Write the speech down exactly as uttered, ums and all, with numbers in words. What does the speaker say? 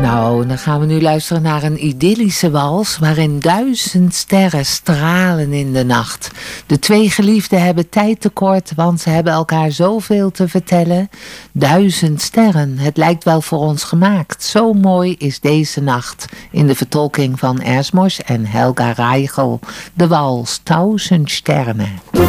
Nou, dan gaan we nu luisteren naar een idyllische wals waarin duizend sterren stralen in de nacht. De twee geliefden hebben tijd tekort, want ze hebben elkaar zoveel te vertellen. Duizend sterren, het lijkt wel voor ons gemaakt. Zo mooi is deze nacht in de vertolking van Ernst Mosch en Helga Reichel. De wals, duizend sterren.